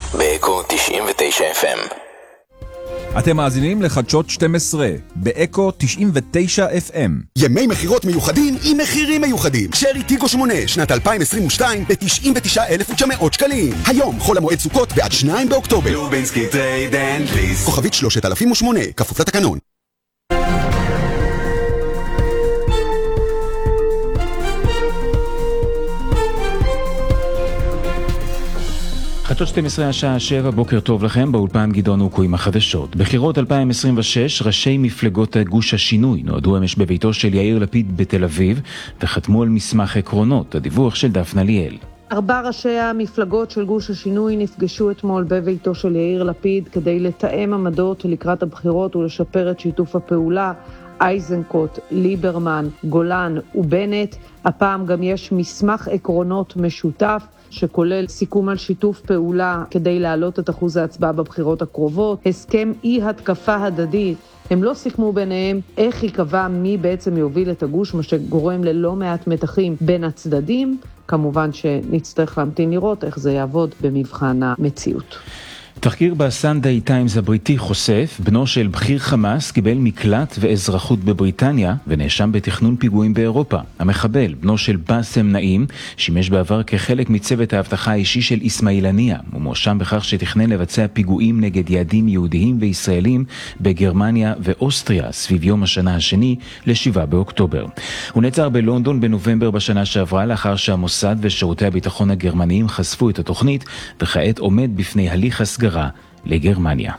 באקו 99 FM. אתם מאזינים לחדשות 12 באקו 99 FM. ימי מחירות מיוחדים עם מחירים מיוחדים. שרי טיגו 8 שנת 2022 ב-99,900 שקלים. היום חול המועד סוכות ועד 2 באוקטובר. לובינסקי טרייד אנד ליס. כוכבית 3008 כפוף לתקנון. חדשות 12 השעה 7, בוקר טוב לכם, באולפן גדעון אוקו עם החדשות. בחירות 2026, ראשי מפלגות גוש השינוי נועדו אמש בביתו של יאיר לפיד בתל אביב וחתמו על מסמך עקרונות. הדיווח של דפנה ליאל. 4 ראשי המפלגות של גוש השינוי נפגשו אתמול בביתו של יאיר לפיד כדי לתאם עמדות לקראת הבחירות ולשפר את שיתוף הפעולה. אייזנקוט, ליברמן, גולן ובנט. הפעם גם יש מסמך עקרונות משותף שכולל סיכום על שיתוף פעולה כדי להעלות את אחוז ההצבעה בבחירות הקרובות, הסכם אי התקפה הדדית. הם לא סיכמו ביניהם איך יקבע מי בעצם יוביל את הגוש, מה שגורם ללא מעט מתחים בין הצדדים. כמובן שנצטרך להמתין לראות איך זה יעבוד במבחן המציאות. תחקיר בסנדיי טיימס הבריטי חושף, בנו של בכיר חמאס קיבל מקלט ואזרחות בבריטניה ונאשם בתכנון פיגועים באירופה. המחבל, בנו של באסם נעים, שימש בעבר כחלק מצוות האבטחה האישי של איסמעיל הנייה. הוא מואשם בכך שתכנן לבצע פיגועים נגד יעדים יהודיים וישראלים בגרמניה ואוסטריה סביב יום השנה השני ל7 באוקטובר. הוא נעצר בלונדון בנובמבר בשנה שעברה לאחר שהמוסד ושירותי הביטחון הגרמניים חשפו את התוכנית וכעת עומד בפני הליך הסגרה לגרמניה.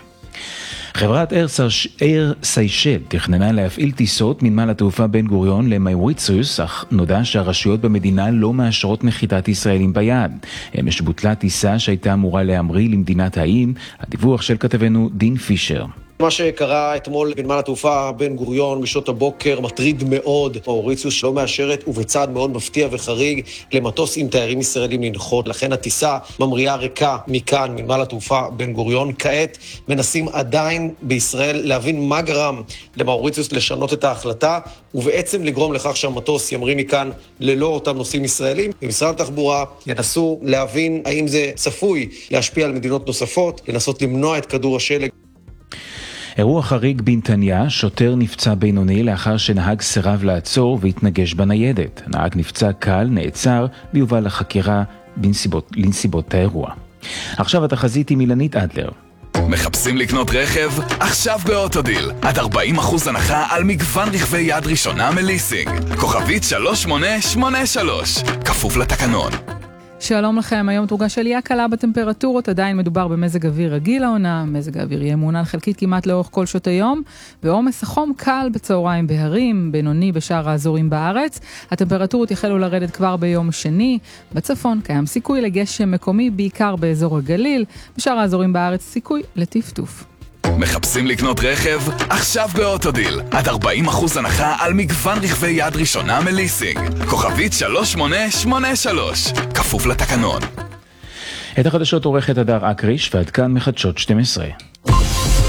חברת אייר סיישל תכננה להפעיל טיסות מנמל התעופה בן גוריון למאוריציוס, אך נודע שהרשויות במדינה לא מאשרות נחיתת ישראלים ביעד. אמש בוטלה טיסה שהייתה אמורה להמריא למדינת האיים. הדיווח של כתבנו דין פישר. מה שקרה אתמול בנמל התעופה בן גוריון בשעות הבוקר מטריד מאוד. מאוריציוס לא מאשרת ובצעד מאוד מפתיע וחריג למטוס עם תיירים ישראלים לנחות. לכן הטיסה ממריאה ריקה מכאן מנמל התעופה בן גוריון. כעת מנסים עדיין בישראל להבין מה גרם למאוריציוס לשנות את ההחלטה ובעצם לגרום לכך שהמטוס ימריא מכאן ללא אותם נוסעים ישראלים. במשרד התחבורה ינסו להבין האם זה צפוי להשפיע על מדינות נוספות, לנסות למנוע את כדור השלג. אירוע חריג בנתניה, שוטר נפצע בינוני לאחר שנהג סירב לעצור והתנגש בניידת. נהג נפצע קל, נעצר ויובא לחקירה לנסיבות האירוע. עכשיו התחזית עם אילנית אדלר. מחפשים לקנות רכב? עכשיו באוטודיל. עד 40% הנחה על מגוון רכבי יד ראשונה מליסינג. כוכבית 3883. כפוף לתקנון. שלום לכם, היום תורגש עלייה קלה בטמפרטורות, עדיין מדובר במזג אוויר רגיל העונה, מזג האוויר יהיה מעונן חלקית כמעט לאורך כל שעות היום, ועומס החום קל בצהריים בהרים, בינוני בשאר האזורים בארץ. הטמפרטורות יחלו לרדת כבר ביום שני, בצפון קיים סיכוי לגשם מקומי בעיקר באזור הגליל, בשאר האזורים בארץ סיכוי לטפטוף. מחפשים לקנות רכב? עכשיו באוטודיל. עד 40% הנחה על מגוון רכבי יד ראשונה מליסינג. כוכבית 3883. כפוף לתקנון. את החדשות עורכת הדר אקריש ועד כאן מחדשות 12.